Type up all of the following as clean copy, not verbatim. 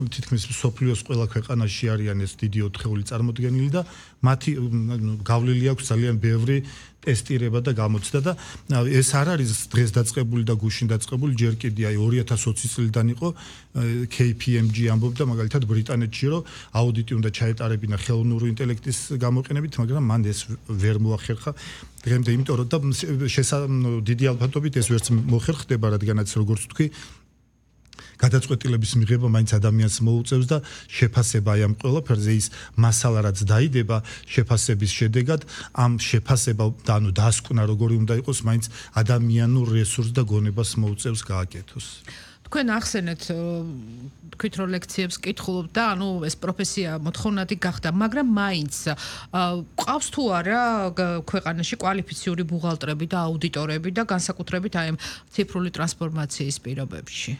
თითქმის მსოფლიოს ყველა ქვეყანაში არიან ეს დიდი 4-ეული წარმოდგენილი და მათი გავლილი აქვს ძალიან ბევრი ტესტირება და გამოცდა და ეს არ არის დღეს დაწყებული და გუშინ დაწყებული, ჯერ კიდე 2020 წლიდან იყო KPMG ამბობდა მაგალითად ბრიტანეთში, რომ აუდიტი უნდა ჩაეტარებინა ხელოვნური ინტელექტის გამოყენებით, მაგრამ მან ეს ვერ მოახერხა დღემდე, იმიტომ რომ და დიდი ალბათობით ეს ვერც მოხერხდება, რადგანაც როგორც თქვი გადაწყვეტილების მიღება მაინც ადამიანს მოუწევს და შეფასება აი ამ ყველაფერზე ის მასალა რაც დაიდება შეფასების შედეგად ამ შეფასება და ანუ დასკვნა როგორი უნდა იყოს მაინც ადამიანურ რესურსს და გონებას მოუწევს გააკეთოს. თქვენ ახსენეთ თქვით რომ ლექციებს კითხულობთ და ანუ ეს პროფესია მოთხოვნადი გახდა, მაგრამ მაინც ყავს თუ არა ქვეყანაში კვალიფიციური ბუღალტრები და აუდიტორები და განსაკუთრებით აი ამ ციფრული ტრანსფორმაციის პირობებში?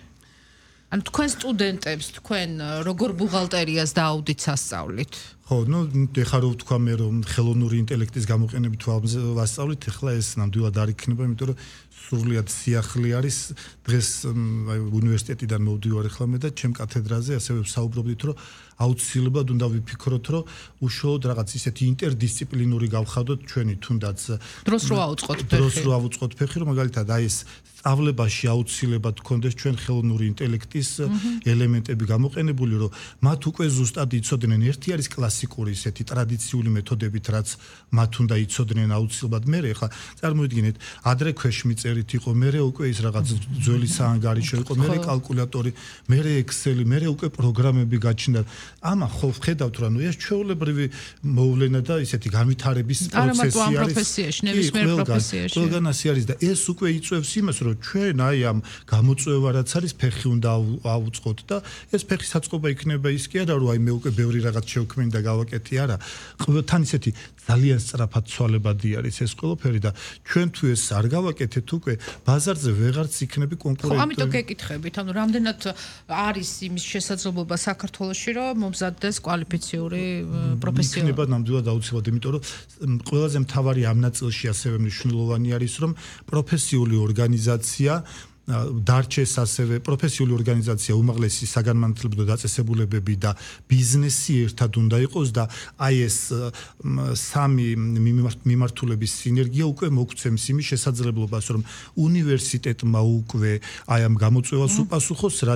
ანუ თქვენ სტუდენტებს თქვენ როგორ ბუღალტერიას და აუდიტს ასწავლით? ხო, ეხლა რო ვთქვა მე რომ ხელოვნური ინტელექტის გამოყენებით ვასწავლით, ეხლა ეს ნამდვილად არ იქნება, იმიტომ რომ სრულიად სიახლე არის დღეს უნივერსიტეტიდან მოვდივარ ეხლა მე და ჩემ კათედრაზე ასევე ვსაუბრობდით რომ აუცილებლად უნდა ვიფიქროთ რომ უშუალოდ რაღაც ისეთი ინტერდისციპლინური გავხადოთ ჩვენი თუნდაც დროს რო ავუწყოთ ფეხი რომ მაგალითად აი ეს სწავლებაში აუცილებლად გქონდეს ჩვენ ხელოვნური ინტელექტის ელემენტები გამოყენებული რომ მათ უკვე ზუსტად იცოდნენ ერთი არის კლასიკური ისეთი ტრადიციული მეთოდებით რაც მათ უნდა იცოდნენ აუცილებლად მე ხა წარმოიდგინეთ ადრე ქვეშმიწერით იყო მე უკვე ის რაღაც ძველი საანგარიშო იყო მე კალკულატორი მე ექსელი მე უკვე პროგრამები გაჩნდა ამა ხო ვხედავთ რა ნუ ეს ჩვეულებრივი მოვლენა და ისეთი განვითარების პროცესი არის ნებისმიერ პროფესიაში ყველგან ასე არის და ეს უკვე იწევს იმას რომ ჩვენ აი ამ გამოწვევა რაც არის ფეხი უნდა ავუწყოთ და ეს ფეხი საწყობა იქნება ის კი არა რომ აი მე უკვე ბევრი რაღაც შევქმნი და გავაკეთე არა თან ისეთი ძალიან სწრაფად ცვალებადი არის ეს ყველაფერი და ჩვენ თუ ეს არ გავაკეთეთ უკვე ბაზარზე ვეღარც იქნები კონკურენტი. ხო, ამიტომ გეკითხებით, ანუ რამდენად არის იმის შესაძლებლობა საქართველოში, რომ მომზადდეს კვალიფიციური პროფესია? იქნება ნამდვილად აუცილებლად, იმიტომ რომ ყველაზე მთავარი ამ ნაწილში ასევე მნიშვნელოვანი არის, რომ პროფესიული ორგანიზაცია დარჩეს ასევე პროფესიული ორგანიზაცია უმაღლესი საგანმანათლებლო დაწესებულებები და ბიზნესი ერთად უნდა იყოს და აი ეს სამი მიმართულების სინერგია უკვე მოგცემს იმის შესაძლებლობას რომ უნივერსიტეტმა უკვე აი ამ გამოწვევას უპასუხოს